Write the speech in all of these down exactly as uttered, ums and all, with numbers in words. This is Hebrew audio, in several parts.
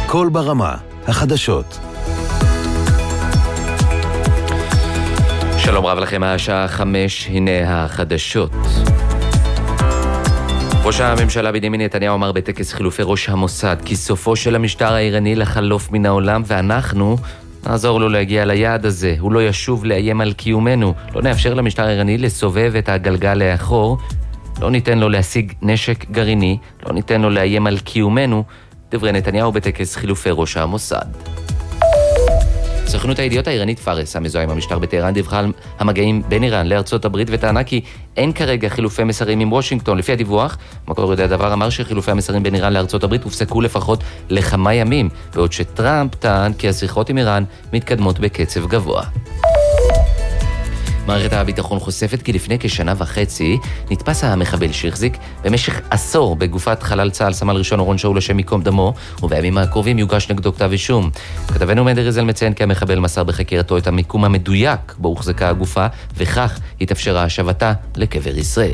קול ברמה, החדשות. שלום רב לכם, השעה חמש, הנה החדשות. ראש הממשלה בנימין נתניהו אמר בטקס חילופי ראש המוסד כי סופו של המשטר האיראני לחלוף מן העולם, ואנחנו נעזור לו להגיע ליעד הזה. הוא לא ישוב לאיים על קיומנו, לא נאפשר למשטר האיראני לסובב את הגלגל לאחור, לא ניתן לו להשיג נשק גרעיני, לא ניתן לו לאיים על קיומנו. דברי נתניהו בטקס חילופי ראש המוסד. סוכנות הידיעות האיראנית פארס, המזוהה עם המשטר בטהרן, דיווחה על המגעים בין איראן לארצות הברית וטענה כי אין כרגע חילופי מסרים עם וושינגטון. לפי הדיווח, מקור יודע דבר אמר שחילופי המסרים בין איראן לארצות הברית הופסקו לפחות לכמה ימים, בעוד שטראמפ טען כי השיחות עם איראן מתקדמות בקצב גבוה. מערכת הביטחון חושפת כי לפני כשנה וחצי נתפס המחבל שהחזיק במשך עשור בגופת חלל צה"ל סמל ראשון אורון שאול השם ייקום דמו, ובימים הקרובים יוגש נגדו כתב אישום. כתבנו מנדר רזל מציין כי המחבל מסר בחקירתו את המיקום המדויק בו הוחזקה הגופה, וכך התאפשרה השבתה לקבר ישראל.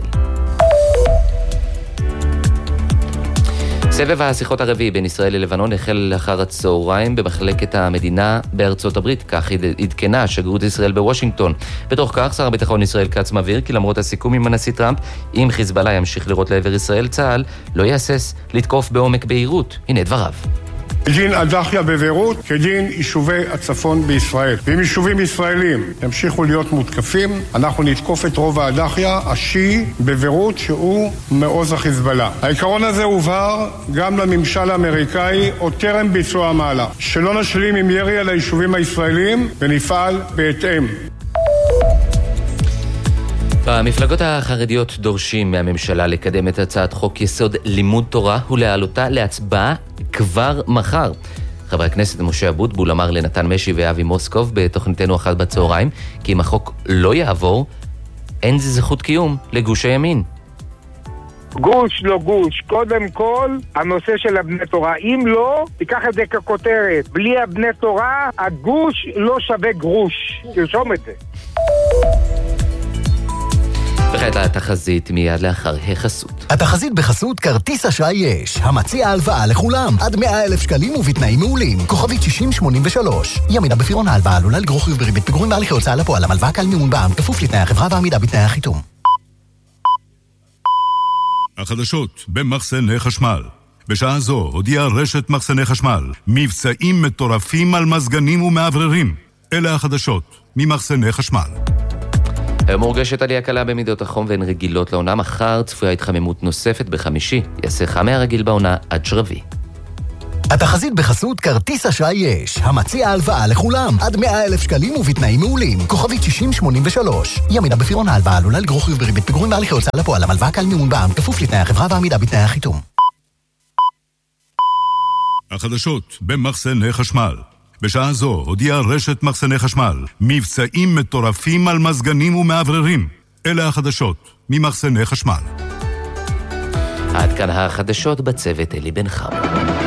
סבב השיחות הרביעי בין ישראל ללבנון החל לאחר הצהריים במחלקת המדינה בארצות הברית, כך עדכנה שגרירות ישראל בוושינגטון. בתוך כך, שר הביטחון ישראל כץ מבהיר כי למרות הסיכום עם הנשיא טראמפ, אם חיזבאללה ימשיך לירות לעבר ישראל, צה"ל לא יהסס לתקוף בעומק בהירות. הנה דבריו. דין הדחיה בבירות כדין יישובי הצפון בישראל. ואם יישובים ישראלים ימשיכו להיות מותקפים, אנחנו נתקוף את רוב הדחיה השיעי בבירות שהוא מעוז החיזבאללה. העיקרון הזה הובהר גם לממשל האמריקאי עוד טרם ביצוע המהלך, שלא נשלים עם ירי על היישובים הישראלים ונפעל בהתאם. במפלגות החרדיות דורשים מהממשלה לקדם את הצעת חוק יסוד לימוד תורה ולהעלותה להצבעה כבר מחר. חבר הכנסת משה אבוטבול אמר לנתן משי ואבי מוסקוב בתוכניתנו אחת בצהריים כי אם החוק לא יעבור, אין זה זכות קיום לגוש הימין. גוש לא גוש, קודם כל הנושא של הבני תורה. אם לא, תיקח את זה ככותרת, בלי הבני תורה הגוש לא שווה גרוש. תרשום את זה. וכעת התחזית מיד לאחר החסות. התחזית בחסות כרטיס אשראי יש, המציע הלוואה לכולם, עד מאה אלף שקלים ובתנאים מעולים. כוכבית שישים שמונים ושלוש. ימידה בפירעון ההלוואה עלולה לגרור חיוב בריבית פיגורים בהליכי הוצאה לפועל. המלוואה קל מימון בע"מ, כפוף לתנאי החברה ועמידה בתנאי החיתום. החדשות במחסני חשמל. בשעה זו הודיעה רשת מחסני חשמל מבצעים מטורפים על מזגנים ומעבררים. אלה החדשות ממחסני חשמל. מורגשת עלייה קלה במידות החום והן רגילות לעונה. מחר צפויה התחממות נוספת, בחמישי יעשה חם מהרגיל בעונה עד שרבי. התחזית בחסות כרטיס אשראי יש, המציע הלוואה לכולם, עד מאה אלף שקלים ובתנאים מעולים. כוכבית שישים שמונים ושלוש. ימידה בפירעון ההלוואה עלולה לגרור חיוב בריבית פיגורים בהליכי הוצאה לפועל. המלוואה קל מימון בע"מ, כפוף לתנאי החברה ועמידה בתנאי החיתום. החדשות במחסני חשמל. בשעה זו הודיעה רשת מחסני חשמל מבצעים מטורפים על מזגנים ומעבררים. אלה החדשות ממחסני חשמל. עד כאן החדשות, בצוות אלי בן חם.